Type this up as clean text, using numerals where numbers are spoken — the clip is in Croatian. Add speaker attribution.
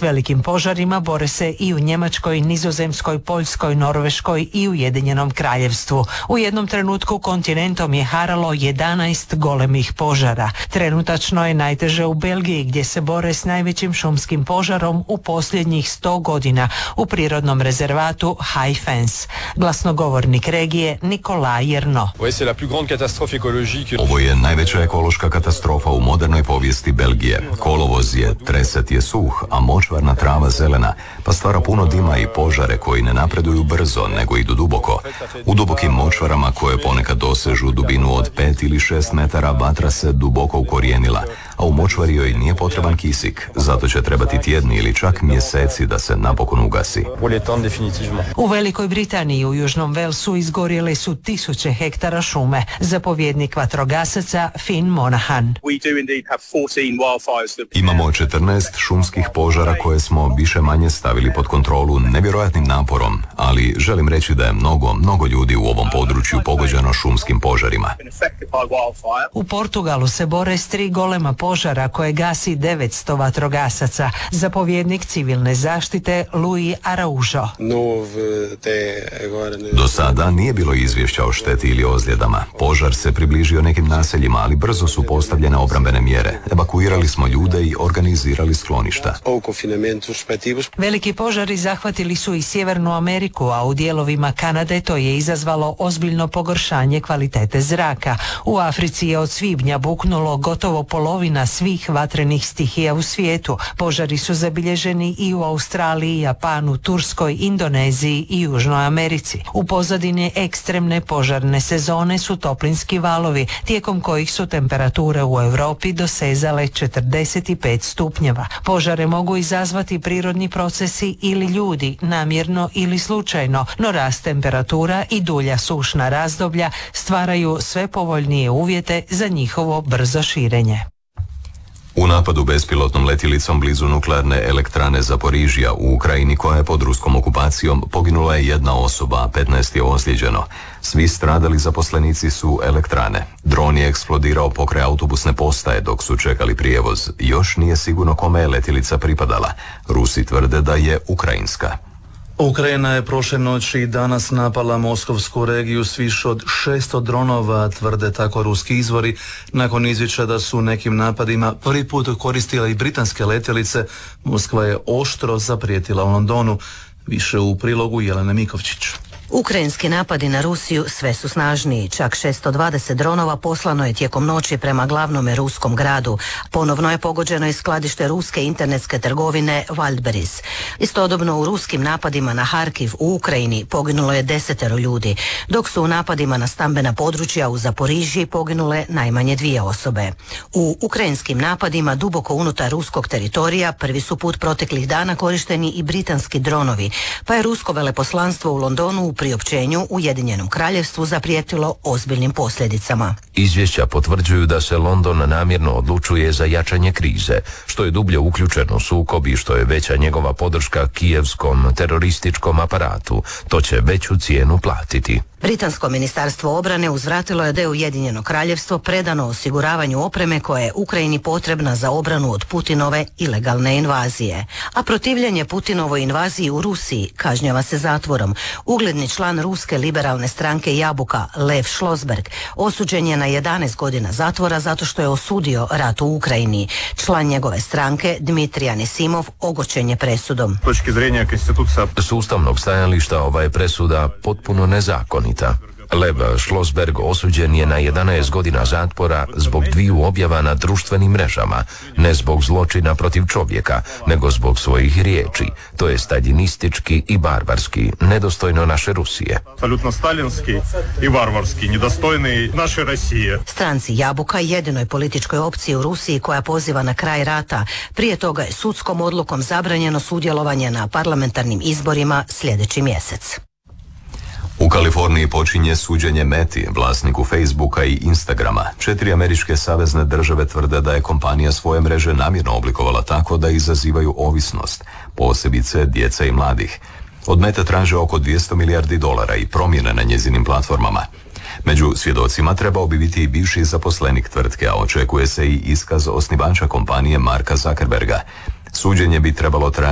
Speaker 1: velikim požarima bore se i u Njemačkoj, Nizozemskoj, Poljskoj, Norveškoj i Ujedinjenom Kraljevstvu. U jednom trenutku kontinentom je haralo 11 golemih požara. Trenutačno je najteže u Belgiji gdje se bore s najvećim šumskim požarom u posljednjih 100 godina u prirodnom rezervatu Haifens. Glasnogovornik regije Nikola Jerno.
Speaker 2: Ovo je najveća ekološka katastrofa u modernoj povijesti Belgije. Kolovoz je, treset je suh, a močvarna trava zelena, pa stvara puno dima i požare koji ne napreduju brzo, nego idu duboko. U dubokim močvarama koje ponekad dosežu dubinu od 5 ili 6 metara vatra se duboko ukorijenila, a u močvari joj nije potreban kisik, zato će trebati tjedni ili čak mjeseci da se napokon ugasi.
Speaker 1: U Velikoj Britaniji u Južnom Velsu izgorjele su 1000 hektara šume. Zapovjednik vatrogasaca Finn Monahan.
Speaker 2: Imamo 14 šumskih požara koje smo više manje stavili pod kontrolu nevjerojatnim naporom, ali želim reći da je mnogo ljudi u ovom području pogođeno šumskim požarima.
Speaker 1: U Portugalu se bore s 3 golema požara koje gasi 900 vatrogasaca. Zapovjednik civilne zaštite Luis Araújo.
Speaker 2: Do sada nije bilo izvješća o šteti ili ozljedama. Požar se približio nekim naseljima, ali brzo su postavljene obrambene mjere. Evakuirali smo ljude i organizirali skloništa.
Speaker 1: Veliki požari zahvatili su i Sjevernu Ameriku, a u dijelovima Kanade to je izazvalo ozbiljno pogoršanje kvalitete zraka. U Africi je od svibnja buknulo gotovo polovina svih vatrenih stihija u svijetu. Požari su zabilježeni i u Australiji, Japanu, Turskoj, Indoneziji i Južnoj Americi. U pozadini ekstremne požarne sezone su toplinski valovi, tijekom kojih su temperature u Europi dosezale 45 stupnjeva. Požare mogu izazvati prirodni procesi ili ljudi, namjerno ili slučajno, no rast temperatura i dulja sušna razdoblja stvaraju sve povoljnije uvjete za njihovo brzo širenje.
Speaker 2: U napadu bespilotnom letjelicom blizu nuklearne elektrane Zaporižja u Ukrajini, koja je pod ruskom okupacijom, poginula je 1 osoba, a 15 je ozlijeđeno. Svi stradali zaposlenici su elektrane. Dron je eksplodirao pokraj autobusne postaje dok su čekali prijevoz. Još nije sigurno kome je letjelica pripadala. Rusi tvrde da je ukrajinska.
Speaker 3: Ukrajina je prošle noći i danas napala moskovsku regiju s više od 600 dronova, tvrde tako ruski izvori, nakon izvješća da su nekim napadima prvi put koristile i britanske letjelice. Moskva je oštro zaprijetila u Londonu. Više u prilogu Jelena Mikovčić.
Speaker 4: Ukrajinski napadi na Rusiju sve su snažniji. Čak 620 dronova poslano je tijekom noći prema glavnome ruskom gradu. Ponovno je pogođeno i skladište ruske internetske trgovine Wildberries. Istodobno u ruskim napadima na Harkiv u Ukrajini poginulo je 10 ljudi, dok su u napadima na stambena područja u Zaporižji poginule najmanje 2 osobe. U ukrajinskim napadima duboko unutar ruskog teritorija prvi su put proteklih dana korišteni i britanski dronovi, pa je rusko veleposlanstvo u Londonu u priopćenju Ujedinjenom Kraljevstvu zaprijetilo ozbiljnim posljedicama.
Speaker 5: Izvješća potvrđuju da se London namjerno odlučuje za jačanje krize, što je dublje uključen u sukob i što je veća njegova podrška kijevskom terorističkom aparatu. To će veću cijenu platiti.
Speaker 4: Britansko ministarstvo obrane uzvratilo je da je Ujedinjeno Kraljevstvo predano osiguravanju opreme koja je Ukrajini potrebna za obranu od Putinove ilegalne invazije. A protivljenje Putinovoj invaziji u Rusiji kažnjava se zatvorom. Ugledni član ruske liberalne stranke Jabuka, Lev Šlosberg, osuđen je na 11 godina zatvora zato što je osudio rat u Ukrajini. Član njegove stranke, Dmitrij Anisimov, ogorčen je presudom.
Speaker 5: S ustavnog stajališta ova je presuda potpuno nezakonita. Lev Šlosberg osuđen je na 11 godina zatvora zbog 2 objava na društvenim mrežama, ne zbog zločina protiv čovjeka, nego zbog svojih riječi. To je staljinistički i barbarski, nedostojno naše Rusije.
Speaker 6: Apsolutno stalinski i barbarski, nedostojni naše Rusije.
Speaker 4: Stranci Jabuka, jedinoj političkoj opciji u Rusiji koja poziva na kraj rata, prije toga je sudskom odlukom zabranjeno sudjelovanje na parlamentarnim izborima sljedeći mjesec.
Speaker 2: U Kaliforniji počinje suđenje Meti, vlasniku Facebooka i Instagrama. 4 američke savezne države tvrde da je kompanija svoje mreže namjerno oblikovala tako da izazivaju ovisnost, posebice djece i mladih. Od Mete traže oko $200 milijardi i promjene na njezinim platformama. Među svjedocima trebao bi biti i bivši zaposlenik tvrtke, a očekuje se i iskaz osnivača kompanije Marka Zuckerberga. Suđenje bi trebalo trajati